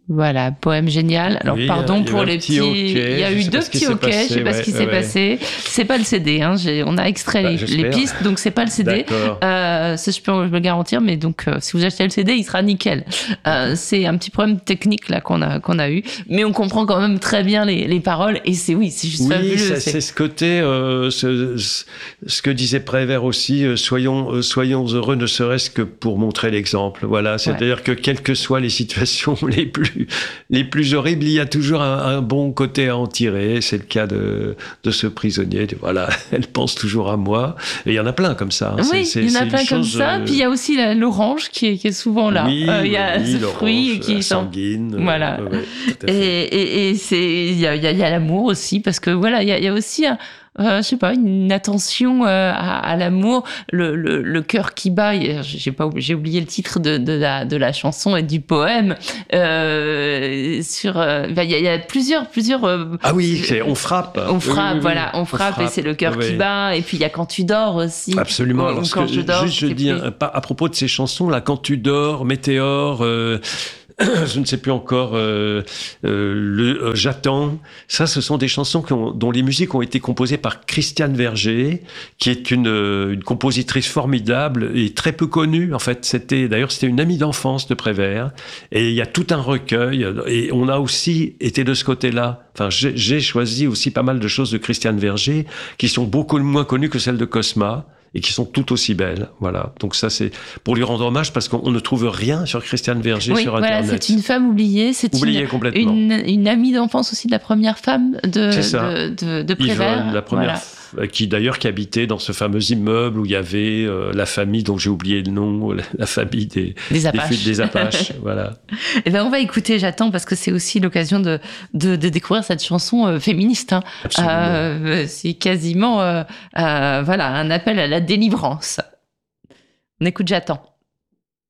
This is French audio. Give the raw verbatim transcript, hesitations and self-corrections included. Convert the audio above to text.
Voilà, poème génial. Alors, oui, pardon il y pour avait un les petit petits. hoquet, Il y a je eu sais deux pas ce qui petits s'est hoquets, je passé, sais pas ce ouais, qui ouais, s'est ouais. passé. C'est pas le C D, hein. J'ai- on a extrait Bah, les, j'espère. les pistes, donc c'est pas le C D. D'accord. Euh, ça, je peux je peux le garantir, mais donc, euh, si vous achetez le C D, il sera nickel. Euh, c'est un petit problème technique, là, qu'on a, qu'on a eu. Mais on comprend quand même très bien les, les paroles. Et c'est, oui, c'est juste Oui, fabuleux. ça, c'est... c'est ce côté, euh, ce, ce que disait Prévert aussi, euh, soyons, euh, soyons heureux ne serait-ce que pour montrer l'exemple. Voilà, c'est-à-dire ouais. que quelles que soient les situations les plus, les plus horribles, il y a toujours un, un bon côté à en tirer. C'est le cas de, de ce prisonnier. Voilà, elle pense toujours à moi. Et il y en a plein comme ça. Hein. Oui, c'est, il y en a c'est plein comme chose, ça. euh... Puis il y a aussi la, l'orange qui est, qui est souvent là. Oui, euh, il y a oui, ce fruit qui est sanguine. Voilà. Euh, ouais, tout à fait. Et, et, et c'est, il y a, il y a, il y a l'amour aussi, parce que voilà, il y a, il y a aussi un, Euh, je sais pas, une attention euh, à, à l'amour, le, le, le cœur qui bat. J'ai pas, j'ai oublié le titre de, de la de la chanson et du poème. Euh, sur, euh, il y, y a plusieurs, plusieurs. Euh, ah oui, c'est on frappe. On frappe, oui, oui, voilà, on, on frappe, frappe et c'est le cœur oui. qui bat. Et puis il y a Quand tu dors aussi. Absolument. Ou, Alors, ou quand que, je dors. Juste, je dis un, à propos de ces chansons là, Quand tu dors, Météore. Euh, je ne sais plus encore, euh, euh, le euh, J'attends. Ça, ce sont des chansons qui ont, dont les musiques ont été composées par Christiane Verger, qui est une, une compositrice formidable et très peu connue. En fait, c'était d'ailleurs c'était une amie d'enfance de Prévert. Et il y a tout un recueil. Et on a aussi été de ce côté-là. Enfin, j'ai, j'ai choisi aussi pas mal de choses de Christiane Verger qui sont beaucoup moins connues que celles de Cosma. Et qui sont tout aussi belles, voilà. Donc ça, c'est pour lui rendre hommage, parce qu'on ne trouve rien sur Christiane Verger oui, sur voilà, Internet. C'est une femme oubliée, c'est oubliée une, complètement. Une, une amie d'enfance aussi de la première femme de, de, de, de Prévert. Yvonne, la première, voilà. f- qui d'ailleurs qui habitait dans ce fameux immeuble où il y avait euh, la famille, dont j'ai oublié le nom, la, la famille des, des Apaches. Des, des Apaches, voilà. Et ben on va écouter J'attends, parce que c'est aussi l'occasion de, de, de découvrir cette chanson euh, féministe. Hein. Euh, c'est quasiment, euh, euh, voilà, un appel à la délivrance. On écoute J'attends.